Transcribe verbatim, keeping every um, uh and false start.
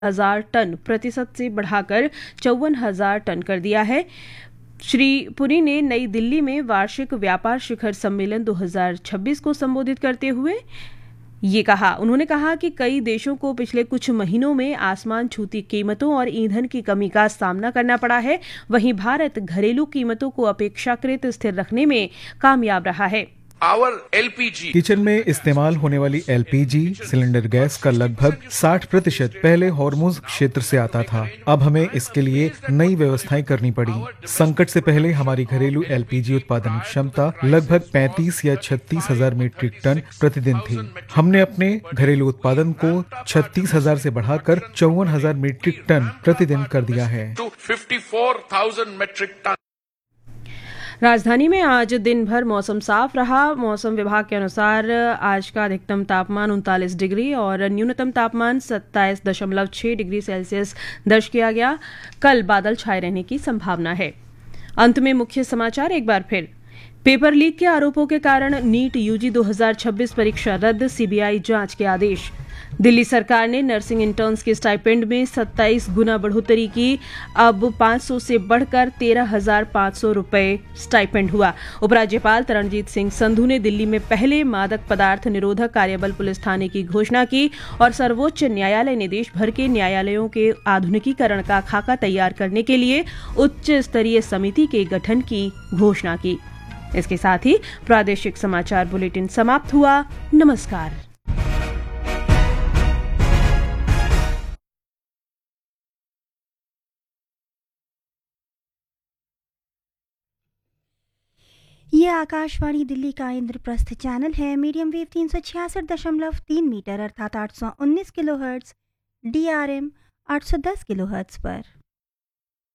हजार टन प्रतिशत से बढ़ाकर चौवन हजार टन कर दिया है। श्री पुरी ने नई दिल्ली में वार्षिक व्यापार शिखर सम्मेलन दो हज़ार छब्बीस को संबोधित करते हुए ये कहा। उन्होंने कहा कि कई देशों को पिछले कुछ महीनों में आसमान छूती कीमतों और ईंधन की कमी का सामना करना पड़ा है, वहीं भारत घरेलू कीमतों को अपेक्षाकृत स्थिर रखने में कामयाब रहा है। Our L P G kitchen में इस्तेमाल होने वाली L P G cylinder gas का लगभग साठ प्रतिशत पहले हॉर्मुज क्षेत्र से आता था। अब हमें इसके लिए नई व्यवस्थाएं करनी पड़ी। संकट से पहले हमारी घरेलू एल पी जी उत्पादन क्षमता लगभग पैंतीस या छत्तीस हजार मीट्रिक टन प्रतिदिन थी। हमने अपने घरेलू उत्पादन को छत्तीस हजार से बढ़ाकर चौवन हजार मीट्रिक टन प्रतिदिन कर दिया है। to fifty-four thousand metric ton. राजधानी में आज दिन भर मौसम साफ रहा। मौसम विभाग के अनुसार आज का अधिकतम तापमान उनतालीस डिग्री और न्यूनतम तापमान सत्ताईस दशमलव छह डिग्री सेल्सियस दर्ज किया गया। कल बादल छाए रहने की संभावना है। अंत में मुख्य समाचार एक बार फिर। पेपर लीक के आरोपों के कारण नीट यूजी दो हज़ार छब्बीस परीक्षा रद्द, सीबीआई जांच के आदेश। दिल्ली सरकार ने नर्सिंग इंटर्न्स के स्टाइपेंड में सत्ताईस गुना बढ़ोतरी की, अब पाँच सौ से बढ़कर तेरह हजार पाँच सौ रुपए स्टाइपेंड हुआ। उपराज्यपाल तरणजीत सिंह संधू ने दिल्ली में पहले मादक पदार्थ निरोधक कार्यबल पुलिस थाने की घोषणा की और सर्वोच्च न्यायालय ने देश भर के न्यायालयों के आधुनिकीकरण का खाका तैयार करने के लिए उच्च स्तरीय समिति के गठन की घोषणा की। इसके साथ ही प्रादेशिक समाचार बुलेटिन समाप्त हुआ। नमस्कार। ये आकाशवाणी दिल्ली का इंद्रप्रस्थ चैनल है। मीडियम वेव तीन सौ छियासठ दशमलव तीन मीटर अर्थात आठ सौ उन्नीस kilo hertz, D R M आठ सौ दस किलो हर्ट्ज पर।